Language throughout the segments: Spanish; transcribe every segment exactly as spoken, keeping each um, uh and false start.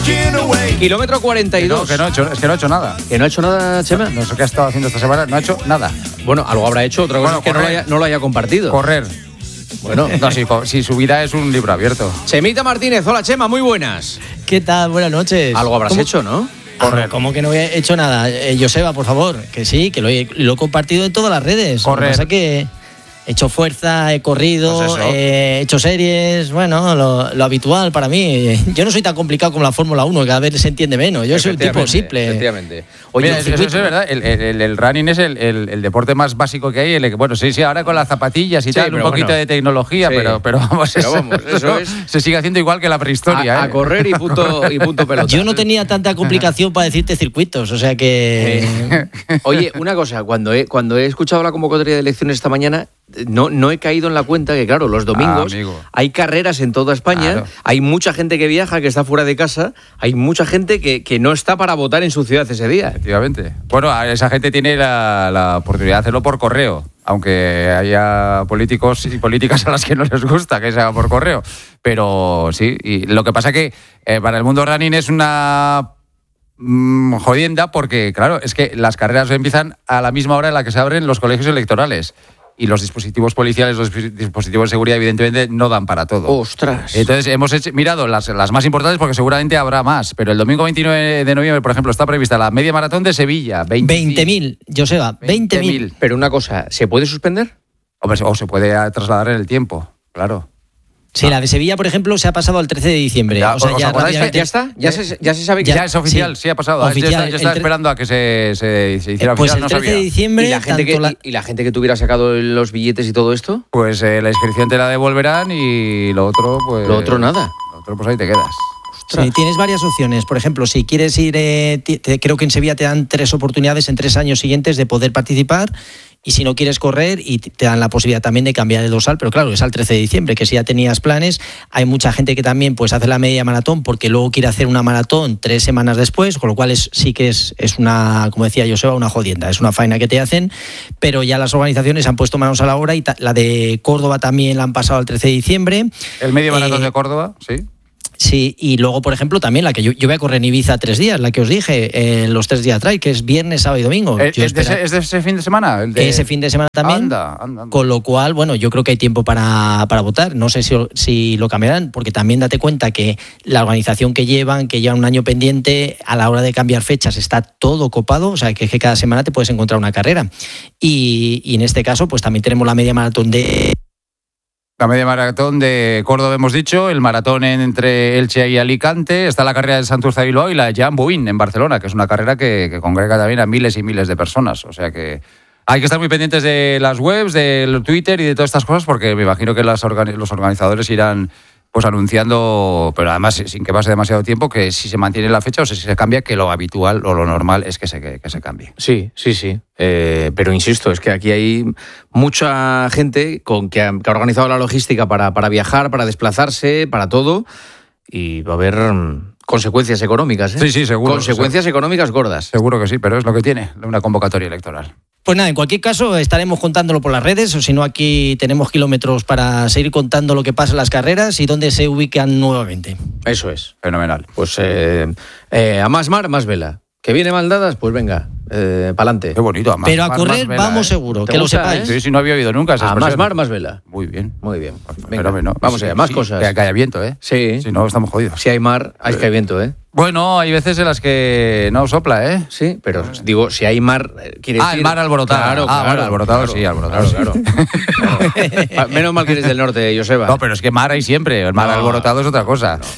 Kilómetro cuarenta y dos. Que no, que no he hecho, es que no he hecho nada. ¿Que no ha hecho nada, Chema? No sé qué ha estado haciendo esta semana, no ha hecho nada. Bueno, algo habrá hecho, otra cosa Bueno, es que no lo, haya, no lo haya compartido. Correr. Bueno, no, si, si su vida es un libro abierto. Chemita Martínez, hola Chema, muy buenas. ¿Qué tal? Buenas noches. Algo habrás ¿Cómo? hecho, ¿no? Correr. ¿Cómo que no he hecho nada? Eh, Joseba, por favor, que sí, que lo he, lo he compartido en todas las redes. Correr. Lo que pasa es que he hecho fuerza, he corrido, Pues eh, he hecho series, bueno, lo, lo habitual para mí. Yo no soy tan complicado como la Fórmula uno, cada vez se entiende menos. Yo soy un tipo simple. Efectivamente. Oye, Mira, eso, eso es verdad, el, el, el running es el, el, el deporte más básico que hay. El, bueno, sí, sí, ahora con las zapatillas y sí, tal, un poquito bueno, de tecnología, sí, pero, pero vamos, pero vamos eso, eso es, se sigue haciendo igual que la prehistoria. A, ¿eh? a correr y punto, y punto pelota. Yo no tenía tanta complicación para decirte circuitos, o sea que... Eh, oye, una cosa, cuando he, cuando he escuchado la convocatoria de elecciones esta mañana, no, no he caído en la cuenta que, claro, los domingos ah, hay carreras en toda España, claro. Hay mucha gente que viaja, que está fuera de casa, hay mucha gente que, que no está para votar en su ciudad ese día. Efectivamente. Bueno, esa gente tiene la, la oportunidad de hacerlo por correo, aunque haya políticos y políticas a las que no les gusta que se haga por correo. Pero sí, y lo que pasa que eh, para el mundo running es una mmm, jodienda porque, claro, es que las carreras empiezan a la misma hora en la que se abren los colegios electorales. Y los dispositivos policiales, los dispositivos de seguridad, evidentemente, no dan para todo. ¡Ostras! Entonces, hemos hecho, mirado las, las más importantes porque seguramente habrá más. Pero el domingo veintinueve de noviembre, por ejemplo, está prevista la media maratón de Sevilla. veinte mil, Joseba, veinte mil. Pero una cosa, ¿se puede suspender? Hombre, o se puede trasladar en el tiempo, claro. Sí, ah. La de Sevilla, por ejemplo, se ha pasado al trece de diciembre. Ya, o sea, ya, rápidamente... ¿Ya está? ¿Ya se, ya se sabe que ya, ya es oficial? Sí, sí ha pasado. Oficial, yo estaba, yo estaba esperando a que se, se, se hiciera pues oficial. Pues el trece de diciembre... ¿Y la, gente que, la... ¿Y la gente que tuviera sacado los billetes y todo esto? Pues eh, la inscripción te la devolverán y lo otro, pues... Lo otro nada. Lo otro, pues ahí te quedas. Sí, tienes varias opciones. Por ejemplo, si quieres ir, eh, te, creo que en Sevilla te dan tres oportunidades en tres años siguientes de poder participar. Y si no quieres correr, y te dan la posibilidad también de cambiar el dorsal, pero claro, es al trece de diciembre, que si ya tenías planes, hay mucha gente que también pues hace la media maratón porque luego quiere hacer una maratón tres semanas después, con lo cual es, sí que es, es una, como decía Joseba, una jodienda, es una faena que te hacen, pero ya las organizaciones han puesto manos a la obra y ta, la de Córdoba también la han pasado al trece de diciembre. ¿El medio maratón eh, de Córdoba? Sí. Sí, y luego, por ejemplo, también la que yo, yo voy a correr en Ibiza tres días, la que os dije, eh, los tres días atrás, que es viernes, sábado y domingo. ¿Es, es, de, ese, ¿Es de ese fin de semana? El de... Ese fin de semana también. Anda, anda, anda. Con lo cual, bueno, yo creo que hay tiempo para, para votar. No sé si, si lo cambiarán, porque también date cuenta que la organización que llevan, que llevan un año pendiente, a la hora de cambiar fechas está todo copado, o sea, que es que cada semana te puedes encontrar una carrera. Y, y en este caso, pues también tenemos la media maratón de... La media maratón de Córdoba hemos dicho, el maratón entre Elche y Alicante, está la carrera de Santurce de Bilbao y la de Jan Boín en Barcelona, que es una carrera que, que congrega también a miles y miles de personas. O sea que hay que estar muy pendientes de las webs, del Twitter y de todas estas cosas, porque me imagino que las organi- los organizadores irán pues anunciando, pero además sin que pase demasiado tiempo, que si se mantiene la fecha o si se cambia, que lo habitual o lo normal es que se, que, que se cambie. Sí, sí, sí. Eh, pero insisto, es que aquí hay mucha gente con que ha, que ha organizado la logística para, para viajar, para desplazarse, para todo, y va a haber um, consecuencias económicas. ¿eh? Sí, sí, seguro. Consecuencias seguro. económicas gordas. Seguro que sí, pero es lo que tiene una convocatoria electoral. Pues nada, en cualquier caso estaremos contándolo por las redes, o si no aquí tenemos kilómetros para seguir contando lo que pasa en las carreras y dónde se ubican nuevamente. Eso es. Fenomenal. Pues eh, eh, a más mar, más vela. Que viene mal dadas, pues venga, eh, pa'lante. Qué bonito, a más Pero a mar, correr más vela, vamos ¿eh? seguro, que gusta, lo sepáis. Sí, sí, no había oído nunca esa A expresión. más mar, más vela. Muy bien. Muy bien. Venga, Venga, bueno, vamos sí, allá, más sí, cosas. Que, que haya viento, ¿eh? Sí. Si no, estamos jodidos. Si hay mar, hay que hay viento, ¿eh? Bueno, hay veces en las que no sopla, ¿eh? Sí, pero digo, si hay mar, quiere ah, decir... el mar alborotado. Claro, ah, claro. Bueno, alborotado claro, sí, alborotado claro, sí. Claro. Claro. Menos mal que eres del norte, Joseba. No, pero es que mar hay siempre. El mar no, alborotado es otra cosa. No.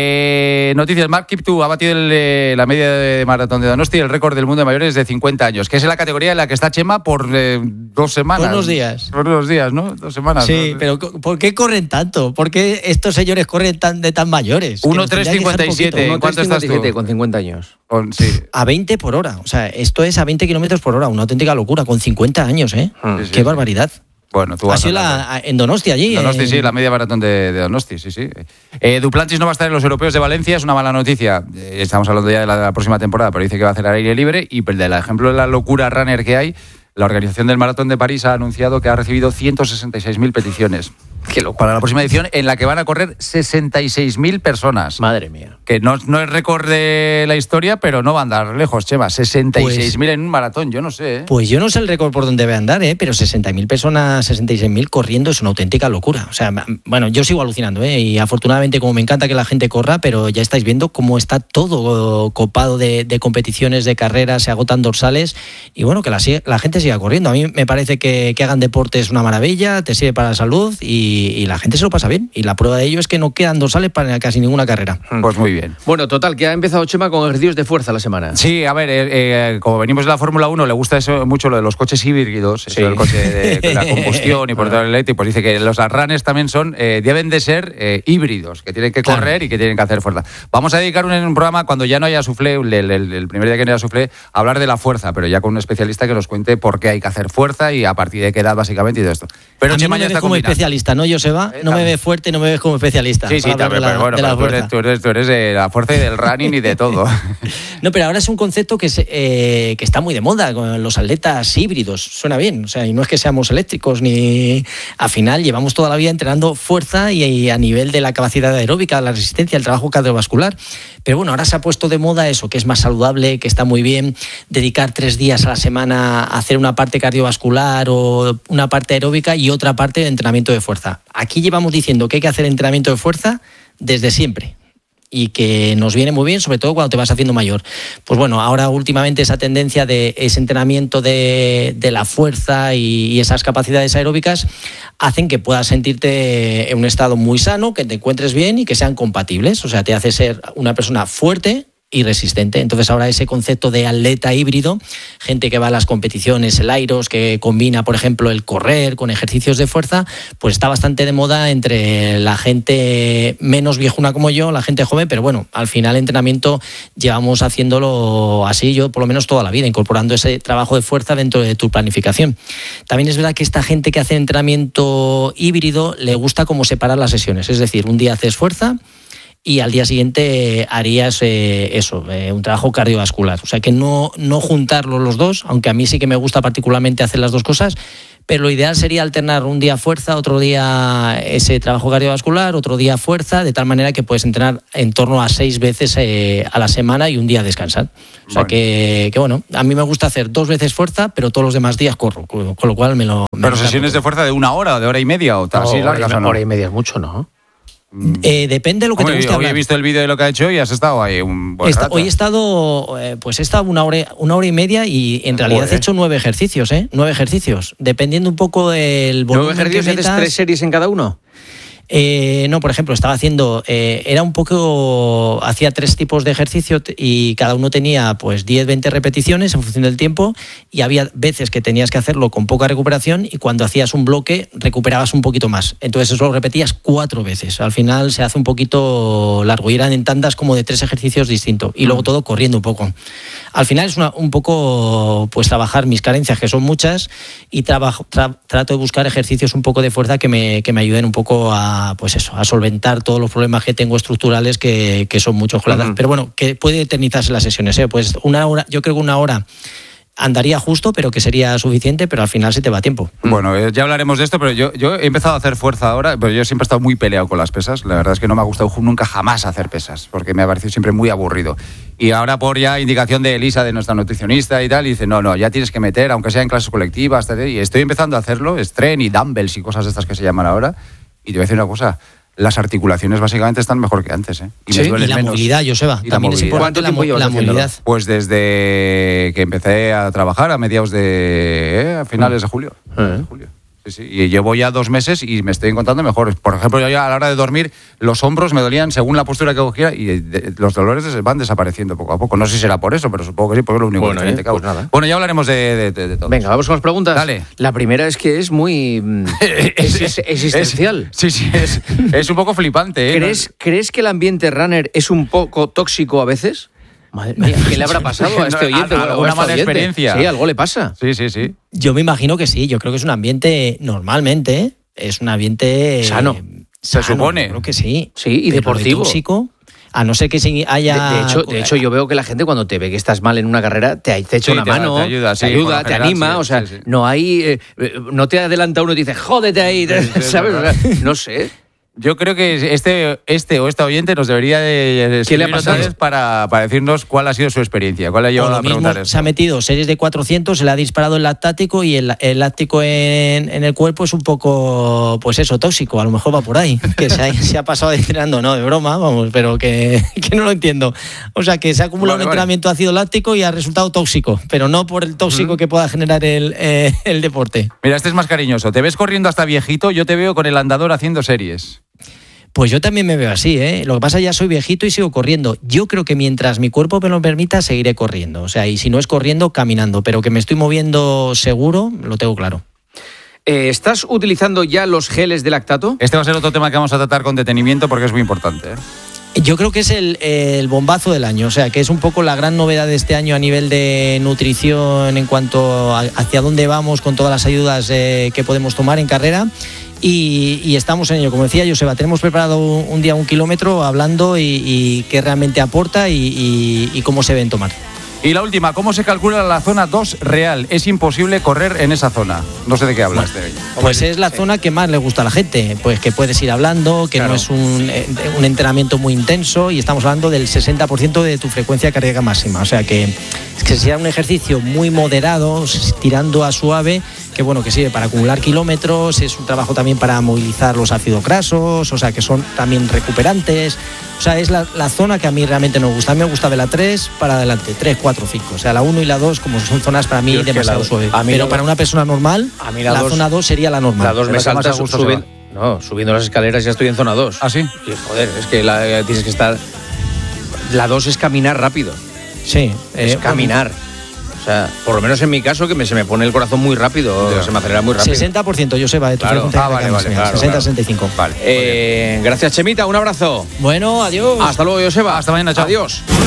Eh, noticias, Mark Kiptu ha batido el, eh, la media de maratón de Donosti, el récord del mundo de mayores de cincuenta años, que es la categoría en la que está Chema por eh, dos semanas. Por unos días. Por unos días, ¿no? Dos semanas. Sí, ¿no? pero ¿por qué corren tanto? ¿Por qué estos señores corren tan de tan mayores? uno tres cincuenta y siete. ¿En cuánto estás tú? Con cincuenta años. Con, sí. A veinte por hora. O sea, esto es a veinte kilómetros por hora. Una auténtica locura. Con cincuenta años, ¿eh? Sí, sí, qué sí. barbaridad. Bueno, tú ha vas sido la, en Donosti allí. Donosti, eh... sí, la media maratón de, de Donosti, sí, sí. Eh, Duplantis no va a estar en los europeos de Valencia, es una mala noticia. Eh, estamos hablando ya de la, de la próxima temporada, pero dice que va a hacer al aire libre. Y del ejemplo de la locura runner que hay, la organización del Maratón de París ha anunciado que ha recibido ciento sesenta y seis mil peticiones. Qué loco. Para la próxima edición, en la que van a correr sesenta y seis mil personas. Madre mía. Que no, no es récord de la historia, pero no va a andar lejos, Chema. sesenta y seis mil pues, en un maratón, yo no sé. ¿eh? Pues yo no sé el récord por dónde debe andar, ¿eh? Pero sesenta mil personas, sesenta y seis mil corriendo es una auténtica locura. O sea, bueno, yo sigo alucinando, ¿eh? Y afortunadamente, como me encanta que la gente corra, pero ya estáis viendo cómo está todo copado de, de competiciones, de carreras, se agotan dorsales y bueno, que la, la gente siga corriendo. A mí me parece que, que hagan deporte es una maravilla, te sirve para la salud y, y la gente se lo pasa bien. Y la prueba de ello es que no quedan dorsales para casi ninguna carrera. Pues muy bien. Bueno, total, que ha empezado Chema con ejercicios de fuerza la semana. Sí, a ver, eh, eh, como venimos de la Fórmula uno, le gusta eso mucho lo de los coches híbridos, sí. Eso del coche de, de la combustión y por todo el eléctrico, pues dice que los runners también son, eh, deben de ser eh, híbridos, que tienen que correr claro. Y que tienen que hacer fuerza. Vamos a dedicar un, un programa, cuando ya no haya suflé, el, el, el primer día que no haya suflé, a hablar de la fuerza, pero ya con un especialista que nos cuente por qué hay que hacer fuerza y a partir de qué edad básicamente y todo esto. Pero a mí no me ves como combinando. Especialista, ¿no, Joseba? No me ves fuerte, no me ves como especialista. Sí, sí, también, pero bueno, pero tú, eres, tú, eres, tú eres de la fuerza y del running y de todo. No, pero ahora es un concepto que, se, eh, que está muy de moda con los atletas híbridos. Suena bien, o sea, y no es que seamos eléctricos ni... Al final llevamos toda la vida entrenando fuerza y, y a nivel de la capacidad aeróbica, la resistencia, el trabajo cardiovascular. Pero bueno, ahora se ha puesto de moda eso, que es más saludable, que está muy bien dedicar tres días a la semana a hacer una parte cardiovascular o una parte aeróbica y otra parte de entrenamiento de fuerza. Aquí llevamos diciendo que hay que hacer entrenamiento de fuerza desde siempre y que nos viene muy bien, sobre todo cuando te vas haciendo mayor. Pues bueno, ahora últimamente esa tendencia de ese entrenamiento de, de la fuerza y, y esas capacidades aeróbicas hacen que puedas sentirte en un estado muy sano, que te encuentres bien y que sean compatibles. O sea, te hace ser una persona fuerte y resistente. Entonces ahora ese concepto de atleta híbrido, gente que va a las competiciones, el Airos, que combina, por ejemplo, el correr con ejercicios de fuerza, pues está bastante de moda entre la gente menos viejuna como yo, la gente joven, pero bueno, al final el entrenamiento llevamos haciéndolo así, yo por lo menos toda la vida, incorporando ese trabajo de fuerza dentro de tu planificación. También es verdad que esta gente que hace entrenamiento híbrido le gusta como separar las sesiones, es decir, un día haces fuerza y al día siguiente harías eh, eso, eh, un trabajo cardiovascular. O sea que no, no juntarlos los dos, aunque a mí sí que me gusta particularmente hacer las dos cosas, pero lo ideal sería alternar un día fuerza, otro día ese trabajo cardiovascular, otro día fuerza, de tal manera que puedes entrenar en torno a seis veces eh, a la semana y un día descansar. O sea bueno. Que, que bueno, a mí me gusta hacer dos veces fuerza, pero todos los demás días corro, con lo cual me lo... Me pero lo sesiones de fuerza de una hora, de hora y media o tal, no, así largas o no. Hora y media es mucho, ¿no? Eh, depende de lo que Hombre, te guste hoy hablar. He visto el vídeo de lo que ha hecho y has estado ahí un buen Esta, rato. Hoy he estado, eh, pues he estado una hora, una hora y media y en realidad Joder. he hecho nueve ejercicios, ¿eh? Nueve ejercicios, dependiendo un poco del volumen. ¿Nueve ejercicios que haces metas. tres series en cada uno? Eh, no, por ejemplo, estaba haciendo, eh, era un poco, hacía tres tipos de ejercicio y cada uno tenía pues diez, veinte repeticiones en función del tiempo y había veces que tenías que hacerlo con poca recuperación y cuando hacías un bloque recuperabas un poquito más. Entonces eso lo repetías cuatro veces. Al final se hace un poquito largo y eran en tandas como de tres ejercicios distintos y luego todo corriendo un poco. Al final es una, un poco pues trabajar mis carencias, que son muchas, y trabajo, tra, trato de buscar ejercicios un poco de fuerza que me, que me ayuden un poco a pues eso, a solventar todos los problemas que tengo estructurales que, que son muchos. Uh-huh. Pero bueno, que puede eternizarse las sesiones, ¿eh? Pues una hora, yo creo que una hora andaría justo, pero que sería suficiente, pero al final se te va tiempo. Bueno, eh, ya hablaremos de esto, pero yo, yo he empezado a hacer fuerza ahora, pero yo siempre he estado muy peleado con las pesas. La verdad es que no me ha gustado nunca jamás hacer pesas, porque me ha parecido siempre muy aburrido. Y ahora por ya indicación de Elisa, de nuestra nutricionista y tal, y dice, no, no, ya tienes que meter, aunque sea en clases colectivas, y estoy empezando a hacerlo, estren y dumbbells y cosas de estas que se llaman ahora. Y te voy a decir una cosa, las articulaciones básicamente están mejor que antes, ¿eh? Y, ¿sí? me duelen y la menos. movilidad, Joseba, y también es importante la, la movilidad. Pues desde que empecé a trabajar a mediados de... Eh, a finales de julio. ¿Eh? de julio. Sí, sí. Y llevo ya dos meses y me estoy encontrando mejor. Por ejemplo, yo ya a la hora de dormir, los hombros me dolían según la postura que cogiera y de, los dolores van desapareciendo poco a poco. No sé si será por eso, pero supongo que sí, porque es lo único bueno, que eh, pues nada. Bueno, ya hablaremos de, de, de, de todo. Venga, vamos con las preguntas. Dale. La primera es que es muy es, es, existencial. Es, sí, sí, es, es un poco flipante. ¿eh? ¿Crees, ¿Crees que el ambiente runner es un poco tóxico a veces? Madre mía, ¿qué le habrá pasado a este oyente? No, alguna mala oyente? experiencia. Sí, algo le pasa. Sí, sí, sí. Yo me imagino que sí. Yo creo que es un ambiente, normalmente, ¿eh? Es un ambiente... Sano. Se sano, supone. Creo que sí. Sí, y pero deportivo. De tóxico, A no ser que se haya... De, de, hecho, de hecho, yo veo que la gente cuando te ve que estás mal en una carrera, te, te echa sí, una te, mano, te ayuda, sí, te, ayuda, te general, anima, sí, o sea, sí, sí. no hay... Eh, no te adelanta uno y te dice, jódete ahí, sí, sí, ¿sabes? O sea, no sé... Yo creo que este, este o esta oyente nos debería de ¿Qué le ha pasado? Para, para decirnos cuál ha sido su experiencia, cuál ha llevado a preguntar esto. Se ha metido series de cuatrocientos, se le ha disparado el lactático y el, el láctico en, en el cuerpo es un poco, pues eso, tóxico, a lo mejor va por ahí, que se ha, se ha pasado entrenando, no, de broma, vamos, pero que, que no lo entiendo. O sea, que se ha acumulado vale, un entrenamiento vale. ácido láctico y ha resultado tóxico, pero no por el tóxico uh-huh. que pueda generar el, eh, el deporte. Mira, este es más cariñoso, te ves corriendo hasta viejito, yo te veo con el andador haciendo series. Pues yo también me veo así, ¿eh? Lo que pasa es que ya soy viejito y sigo corriendo. Yo creo que mientras mi cuerpo me lo permita, seguiré corriendo. O sea, y si no es corriendo, caminando. Pero que me estoy moviendo seguro, lo tengo claro. Eh, ¿Estás utilizando ya los geles de lactato? Este va a ser otro tema que vamos a tratar con detenimiento porque es muy importante, ¿eh? Yo creo que es el, el bombazo del año, o sea, que es un poco la gran novedad de este año a nivel de nutrición en cuanto a hacia dónde vamos con todas las ayudas eh, que podemos tomar en carrera. Y, y estamos en ello, como decía Joseba, tenemos preparado un, un día un kilómetro hablando y, y qué realmente aporta y, y, y cómo se ven tomar. Y la última, ¿cómo se calcula la zona dos real? Es imposible correr en esa zona. No sé de qué hablas. Bueno, pues es la sí. zona que más le gusta a la gente, pues que puedes ir hablando, que claro. no es un, un entrenamiento muy intenso y estamos hablando del sesenta por ciento de tu frecuencia cardíaca máxima. O sea que, que sea un ejercicio muy moderado, tirando a suave, que bueno, que sirve para acumular kilómetros, es un trabajo también para movilizar los ácidos grasos, o sea que son también recuperantes. O sea, es la, la zona que a mí realmente no me gusta. A mí me gusta de la tres para adelante, tres, cuatro, cinco. O sea, la uno y la dos como son zonas para mí demasiado suaves. Pero para una persona normal, a mí la, la dos, zona dos sería la normal. La dos me salta subiendo, no, subiendo las escaleras ya estoy en zona dos. ¿Ah, sí? Y, joder, es que la, tienes que estar... La dos es caminar rápido. Sí. Es eh, caminar. O sea, por lo menos en mi caso, que me, se me pone el corazón muy rápido, yeah. se me acelera muy rápido. sesenta por ciento, Joseba, de tu claro. frecuencia. Ah, vale, vale, claro, sesenta a sesenta y cinco. Vale. Eh, gracias, Chemita, un abrazo. Bueno, adiós. Hasta luego, Joseba. Hasta mañana, chao. Adiós.